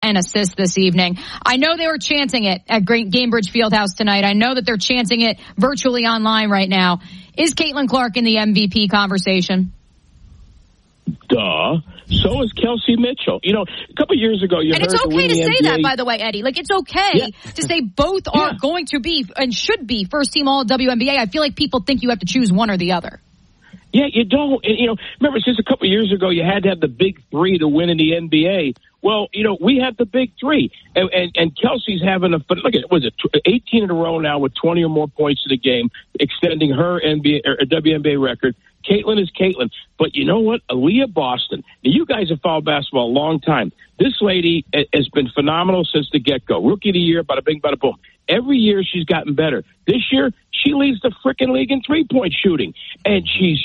and assists this evening. I know they were chanting it at Gainbridge Fieldhouse tonight. I know that they're chanting it virtually online right now. Is Caitlin Clark in the MVP conversation? Duh. So is Kelsey Mitchell. You know, a couple of years ago, you and heard it's okay to say NBA. that, by the way, Eddie. Like, it's okay to say both are going to be and should be first-team All-WNBA. I feel like people think you have to choose one or the other. Yeah, you don't. And, you know, remember, since a couple of years ago, you had to have the big three to win in the NBA. Well, you know, we have the big three. And Kelsey's having look at it, was it 18 in a row now with 20 or more points in the game, extending her NBA or WNBA record. Caitlin is Caitlin. But you know what? Aaliyah Boston. Now, you guys have followed basketball a long time. This lady has been phenomenal since the get-go. Rookie of the year, bada bing, bada boom. Every year she's gotten better. This year, she leads the frickin' league in three-point shooting. And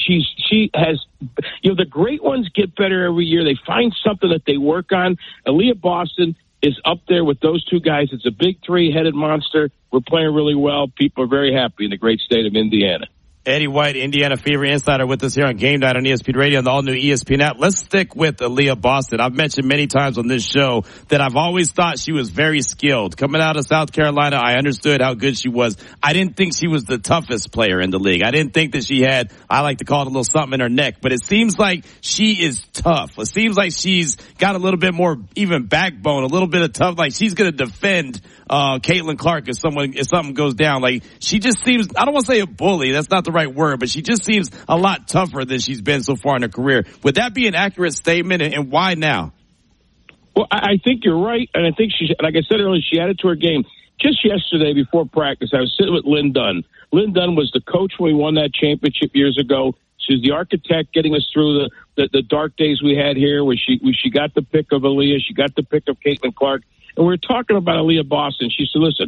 she has, you know, the great ones get better every year. They find something that they work on. Aaliyah Boston is up there with those two guys. It's a big three-headed monster. We're playing really well. People are very happy in the great state of Indiana. Eddie White, Indiana Fever Insider, with us here on Game Night on ESPN Radio and the all-new ESPN app. Let's stick with Aaliyah Boston. I've mentioned many times on this show that I've always thought she was very skilled. Coming out of South Carolina, I understood how good she was. I didn't think she was the toughest player in the league. I didn't think that she had, I like to call it a little something in her neck, but it seems like she is tough. It seems like she's got a little bit more even backbone, a little bit of tough, like she's going to defend Caitlin Clark if something goes down. Like, she just seems, I don't want to say a bully, that's not the right word, but she just seems a lot tougher than she's been so far in her career. Would that be an accurate statement, and why now? Well, I think you're right, and I think she, like I said earlier, she added to her game. Just yesterday before practice, I was sitting with Lynn Dunn. Lynn Dunn was the coach when we won that championship years ago. She was the architect getting us through the dark days we had here, where she got the pick of Aaliyah, she got the pick of Caitlin Clark, and we were talking about Aaliyah Boston. She said, listen,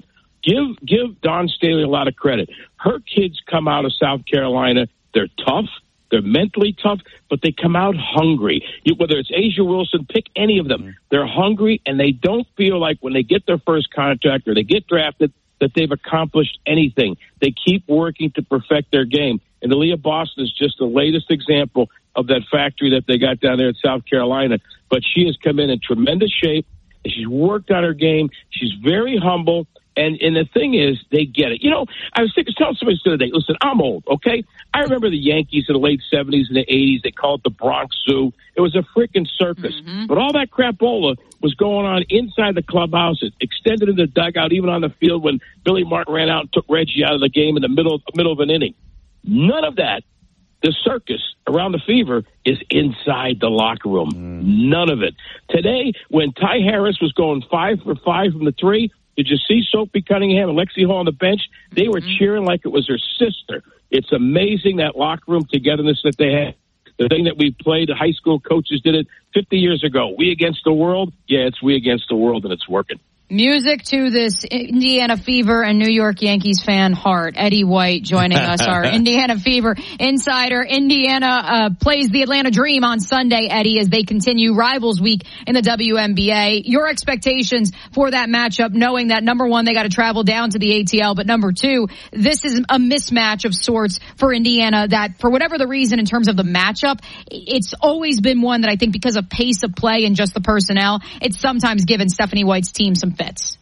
give Dawn Staley a lot of credit. Her kids come out of South Carolina. They're tough. They're mentally tough, but they come out hungry. Whether it's Asia Wilson, pick any of them. They're hungry, and they don't feel like when they get their first contract or they get drafted that they've accomplished anything. They keep working to perfect their game. And Aaliyah Boston is just the latest example of that factory that they got down there in South Carolina. But she has come in tremendous shape. She's worked on her game. She's very humble. And the thing is, they get it. You know, I was telling somebody the other day, listen, I'm old, okay? I remember the Yankees in the late 70s and the 80s. They called it the Bronx Zoo. It was a freaking circus. Mm-hmm. But all that crapola was going on inside the clubhouse. It extended in the dugout, even on the field when Billy Martin ran out and took Reggie out of the game in the middle of an inning. None of that. The circus around the Fever is inside the locker room. None of it. Today, when Ty Harris was going 5 for 5 from the three, did you see Sophie Cunningham and Lexi Hall on the bench? They were cheering like it was her sister. It's amazing, that locker room togetherness that they had. The thing that we played, the high school coaches did it 50 years ago. We against the world? Yeah, it's we against the world, and it's working. Music to this Indiana Fever and New York Yankees fan heart. Eddie White joining us, our Indiana Fever insider. Indiana plays the Atlanta Dream on Sunday, Eddie, as they continue Rivals Week in the WNBA. Your expectations for that matchup, knowing that, number one, they got to travel down to the ATL, but number two, this is a mismatch of sorts for Indiana that, for whatever the reason in terms of the matchup, it's always been one that I think because of pace of play and just the personnel, it's sometimes given Stephanie White's team some fits.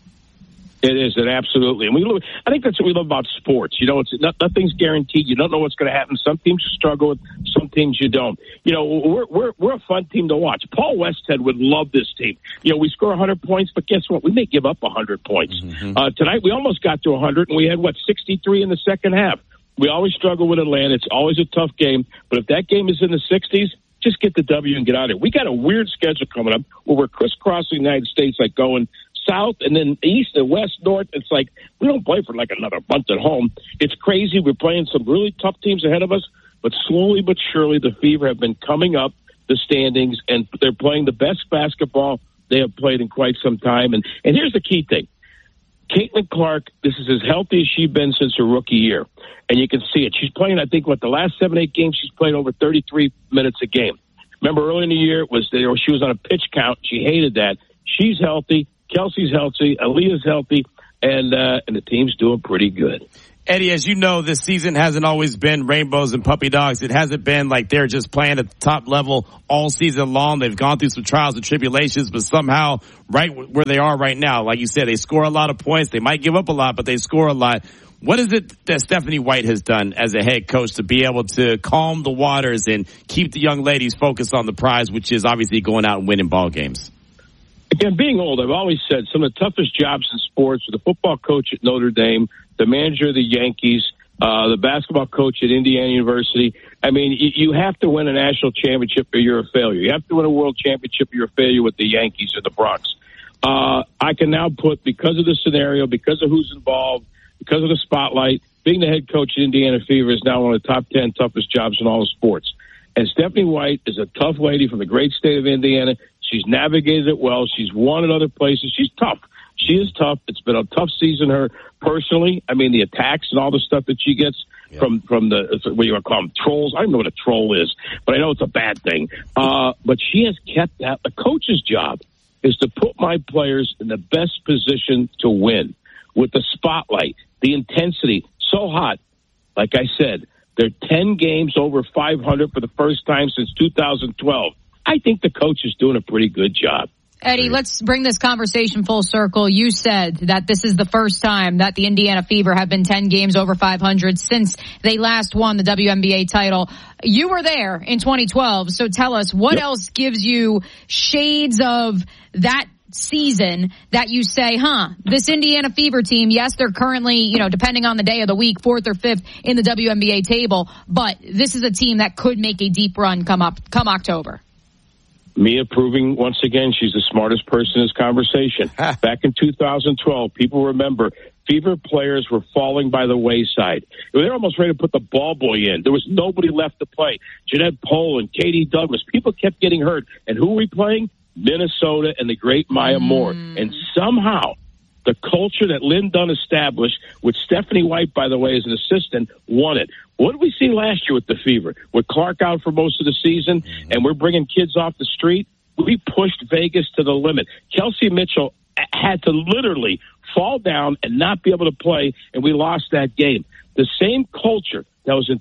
It is, it absolutely. And I think that's what we love about sports. You know, nothing's guaranteed. You don't know what's going to happen. Some teams you struggle with, some teams you don't. You know, we're a fun team to watch. Paul Westhead would love this team. You know, we score 100 points, but guess what? We may give up 100 points. Mm-hmm. Tonight we almost got to 100, and we had 63 in the second half. We always struggle with Atlanta. It's always a tough game. But if that game is in the 60s, just get the W and get out of here. We got a weird schedule coming up where we're crisscrossing the United States, like going south and then east and west, north. It's like we don't play for like another month at home. It's crazy. We're playing some really tough teams ahead of us, but slowly but surely the Fever have been coming up the standings, and they're playing the best basketball they have played in quite some time. And here's the key thing. Caitlin Clark, this is as healthy as she's been since her rookie year, and you can see it. She's playing, I think, the last 7-8 games, she's played over 33 minutes a game. Remember, early in the year, she was on a pitch count. She hated that. She's healthy. Kelsey's healthy. Aaliyah's healthy. and the team's doing pretty good. Eddie, as you know, this season hasn't always been rainbows and puppy dogs. It hasn't been like they're just playing at the top level all season long. They've gone through some trials and tribulations, but somehow right where they are right now, like you said, they score a lot of points. They might give up a lot, but they score a lot. What is it that Stephanie White has done as a head coach to be able to calm the waters and keep the young ladies focused on the prize, which is obviously going out and winning ball games? Again, being old, I've always said some of the toughest jobs in sports are the football coach at Notre Dame, the manager of the Yankees, the basketball coach at Indiana University. I mean, you have to win a national championship or you're a failure. You have to win a world championship or you're a failure with the Yankees or the Bronx. I can now put, because of the scenario, because of who's involved, because of the spotlight, being the head coach at Indiana Fever is now one of the top 10 toughest jobs in all of sports. And Stephanie White is a tough lady from the great state of Indiana. She's navigated it well. She's won in other places. She's tough. She is tough. It's been a tough season her personally. I mean, the attacks and all the stuff that she gets from the, what you want to call them, trolls. I don't know what a troll is, but I know it's a bad thing. But she has kept that. The coach's job is to put my players in the best position to win with the spotlight, the intensity, so hot. Like I said, they're 10 games over 500 for the first time since 2012. I think the coach is doing a pretty good job. Eddie, let's bring this conversation full circle. You said that this is the first time that the Indiana Fever have been 10 games over 500 since they last won the WNBA title. You were there in 2012, so tell us, what else gives you shades of that season that you say, this Indiana Fever team, yes, they're currently, depending on the day of the week, 4th or 5th in the WNBA table, but this is a team that could make a deep run come October. Mia proving once again she's the smartest person in this conversation. Back in 2012, people remember Fever players were falling by the wayside. They were almost ready to put the ball boy in. There was nobody left to play. Jeanette Poland, Katie Douglas, people kept getting hurt. And who were we playing? Minnesota and the great Maya Moore. And somehow the culture that Lynn Dunn established, with Stephanie White, by the way, as an assistant, won it. What did we see last year with the Fever? With Clark out for most of the season, and we're bringing kids off the street, we pushed Vegas to the limit. Kelsey Mitchell had to literally fall down and not be able to play, and we lost that game. The same culture that was in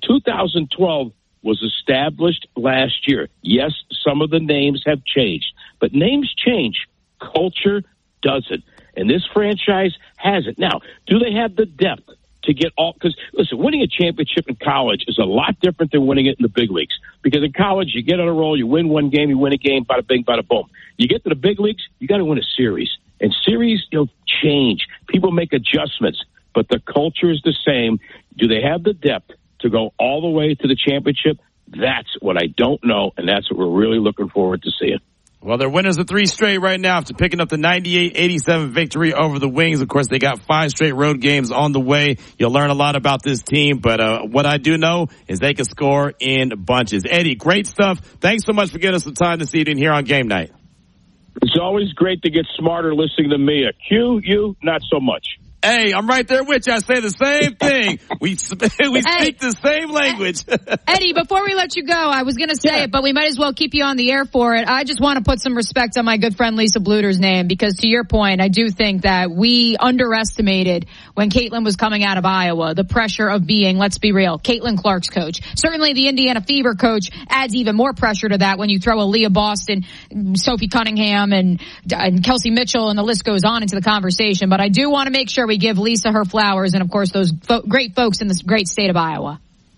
2012 was established last year. Yes, some of the names have changed, but names change. Culture doesn't. And this franchise has it. Now, do they have the depth to get all? Because, listen, winning a championship in college is a lot different than winning it in the big leagues. Because in college, you get on a roll, you win one game, you win a game, bada bing, bada boom. You get to the big leagues, you got to win a series. And series, change. People make adjustments, but the culture is the same. Do they have the depth to go all the way to the championship? That's what I don't know, and that's what we're really looking forward to seeing. Well, they're winners of 3 straight right now after picking up the 98-87 victory over the Wings. Of course, they got 5 straight road games on the way. You'll learn a lot about this team, but what I do know is they can score in bunches. Eddie, great stuff. Thanks so much for giving us some time this evening here on Game Night. It's always great to get smarter listening to Mia. Q, you, not so much. Hey, I'm right there with you. I say the same thing. We speak the same language. Eddie, before we let you go, I was going to say it, but we might as well keep you on the air for it. I just want to put some respect on my good friend Lisa Bluter's name, because to your point, I do think that we underestimated when Caitlin was coming out of Iowa, the pressure of being, let's be real, Caitlin Clark's coach. Certainly the Indiana Fever coach adds even more pressure to that when you throw Aaliyah Boston, Sophie Cunningham, and Kelsey Mitchell, and the list goes on into the conversation. But I do want to make sure we give Lisa her flowers, and of course those great folks in this great state of Iowa.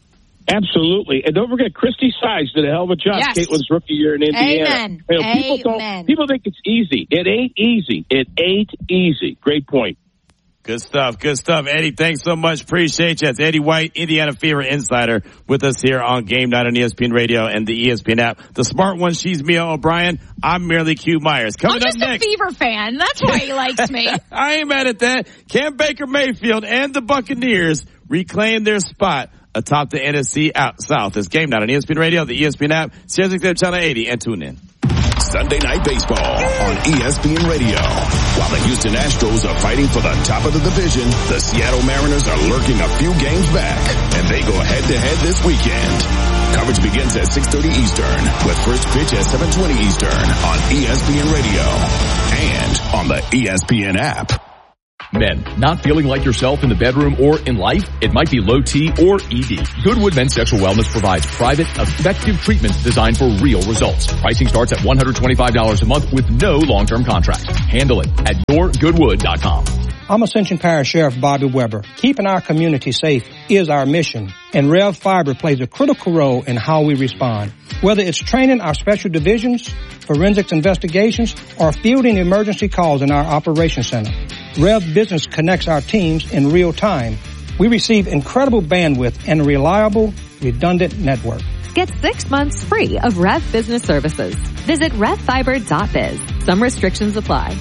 Absolutely. And don't forget, Christy Sides did a hell of a job. Yes. Caitlin's rookie year in Indiana. Amen. People think it's easy. It ain't easy. It ain't easy. Great point. Good stuff. Good stuff. Eddie, thanks so much. Appreciate you. It's Eddie White, Indiana Fever Insider, with us here on Game Night on ESPN Radio and the ESPN app. The smart one, she's Mia O'Brien. I'm merely Q Myers. Coming up next. I'm just a Fever fan. That's why he likes me. I ain't mad at that. Can Baker Mayfield and the Buccaneers reclaim their spot atop the NFC South? It's Game Night on ESPN Radio, the ESPN app, Sirius XM Channel 80, and tune in. Sunday Night Baseball on ESPN Radio. While the Houston Astros are fighting for the top of the division, the Seattle Mariners are lurking a few games back, and they go head-to-head this weekend. Coverage begins at 6:30 Eastern, with first pitch at 7:20 Eastern on ESPN Radio and on the ESPN app. Men, not feeling like yourself in the bedroom or in life? It might be low T or ED. Goodwood Men's Sexual Wellness provides private, effective treatments designed for real results. Pricing starts at $125 a month with no long-term contract. Handle it at yourgoodwood.com. I'm Ascension Parish Sheriff Bobby Weber. Keeping our community safe is our mission, and Rev Fiber plays a critical role in how we respond. Whether it's training our special divisions, forensics investigations, or fielding emergency calls in our operations center, Rev Business connects our teams in real time. We receive incredible bandwidth and a reliable, redundant network. Get 6 months free of Rev Business Services. Visit revfiber.biz. Some restrictions apply.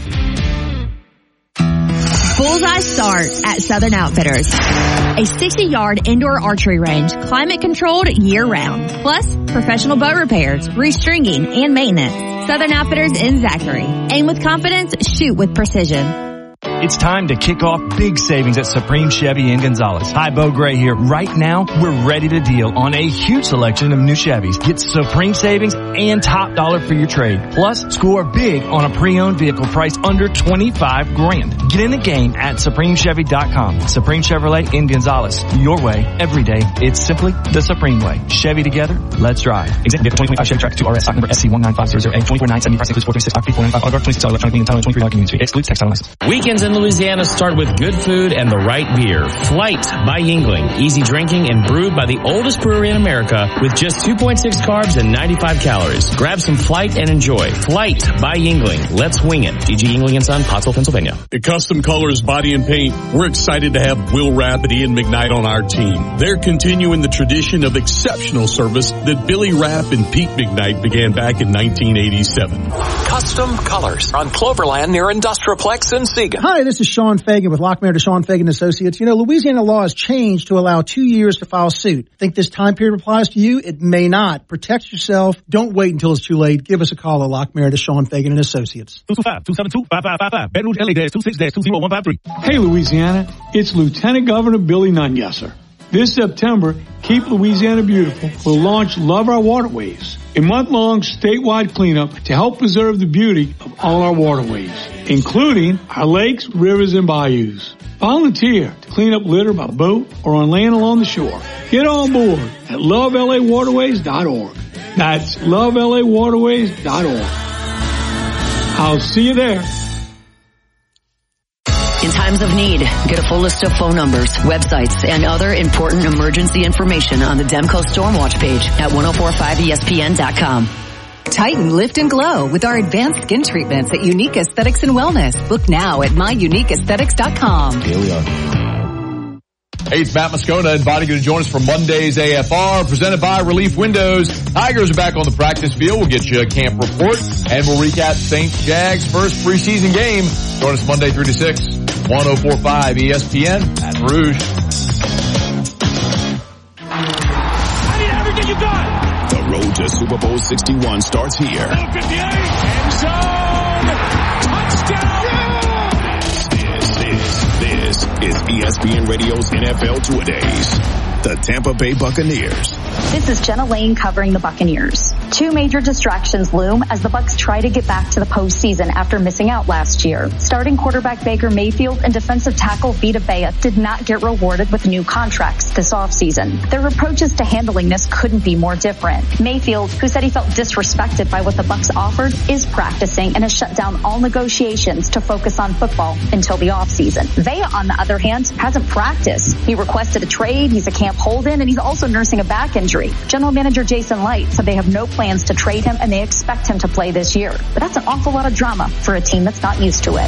Bullseye start at Southern Outfitters. A 60-yard indoor archery range, climate-controlled year-round. Plus, professional boat repairs, restringing, and maintenance. Southern Outfitters in Zachary. Aim with confidence, shoot with precision. It's time to kick off big savings at Supreme Chevy in Gonzales. Hi, Bo Gray here. Right now, we're ready to deal on a huge selection of new Chevys. Get Supreme savings and top dollar for your trade. Plus, score big on a pre-owned vehicle priced under $25,000. Get in the game at SupremeChevy.com. Supreme Chevrolet in Gonzales. Your way, every day. It's simply the Supreme way. Chevy together. Let's drive. Example vehicle 2025 Chevy Tracker 2RS, stock number SC19500A, 24,970 price includes 436 stock fee, 495 autograph, 26 electronic meeting, 23 community fee. Excludes textile license. Weekends in Louisiana start with good food and the right beer. Flight by Yingling. Easy drinking and brewed by the oldest brewery in America with just 2.6 carbs and 95 calories. Grab some Flight and enjoy. Flight by Yingling. Let's wing it. E.G. Yingling & Son, Pottsville, Pennsylvania. At Custom Colors Body and Paint, we're excited to have Will Rapp and Ian McKnight on our team. They're continuing the tradition of exceptional service that Billy Rapp and Pete McKnight began back in 1987. Custom Colors on Cloverland near Industrialplex in Siega. Hi, this is Sean Fagan with Lockmayer DeShawn Fagan Associates. You know, Louisiana law has changed to allow 2 years to file suit. Think this time period applies to you? It may not. Protect yourself. Don't wait until it's too late. Give us a call at Lockmayer DeShawn Fagan Associates. 225-272-5555. Baton Rouge, LA-26-20153. Hey, Louisiana. It's Lieutenant Governor Billy Nungesser. This September, Keep Louisiana Beautiful will launch Love Our Waterways, a month-long statewide cleanup to help preserve the beauty of all our waterways, including our lakes, rivers, and bayous. Volunteer to clean up litter by boat or on land along the shore. Get on board at lovelawaterways.org. That's lovelawaterways.org. I'll see you there. In times of need, get a full list of phone numbers, websites, and other important emergency information on the Demco Stormwatch page at 1045ESPN.com. Tighten, lift, and glow with our advanced skin treatments at Unique Aesthetics and Wellness. Book now at myuniqueaesthetics.com. Here we are. Hey, it's Matt Moscona inviting you to join us for Monday's AFR, presented by Relief Windows. Tigers are back on the practice field. We'll get you a camp report, and we'll recap Saints Jags' first preseason game. Join us Monday 3 to 6, 1045 ESPN at Rouge. I need everything you got. The road to Super Bowl 61 starts here. 58, end zone, touchdown. This is ESPN Radio's NFL Two-A-Days. The Tampa Bay Buccaneers. This is Jenna Lane covering the Buccaneers. Two major distractions loom as the Bucs try to get back to the postseason after missing out last year. Starting quarterback Baker Mayfield and defensive tackle Vita Vea did not get rewarded with new contracts this offseason. Their approaches to handling this couldn't be more different. Mayfield, who said he felt disrespected by what the Bucs offered, is practicing and has shut down all negotiations to focus on football until the offseason. Vea, on the other hand, hasn't practiced. He requested a trade, he's a camp hold-in, and he's also nursing a back injury. General manager Jason Light said they have no plans to trade him and they expect him to play this year. But that's an awful lot of drama for a team that's not used to it.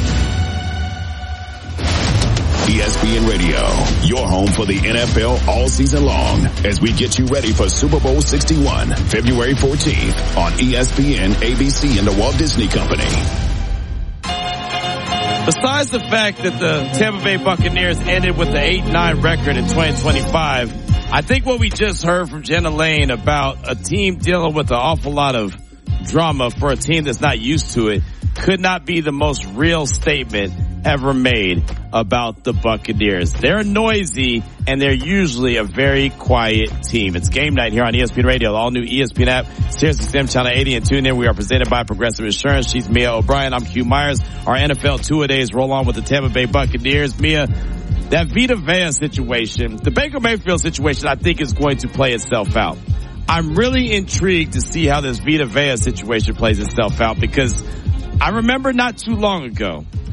ESPN Radio, your home for the NFL all season long, as we get you ready for Super Bowl 61, February 14th on ESPN, ABC, and the Walt Disney Company. Besides the fact that the Tampa Bay Buccaneers ended with the 8-9 record in 2025, I think what we just heard from Jenna Lane about a team dealing with an awful lot of drama for a team that's not used to it could not be the most real statement ever made about the Buccaneers. They're noisy, and they're usually a very quiet team. It's game night here on ESPN Radio, the all-new ESPN app, SiriusXM Channel 80, and tune in. We are presented by Progressive Insurance. She's Mia O'Brien. I'm Hugh Myers. Our NFL two-a-days roll on with the Tampa Bay Buccaneers. Mia, that Vita Vea situation, the Baker Mayfield situation, I think is going to play itself out. I'm really intrigued to see how this Vita Vea situation plays itself out, because I remember not too long ago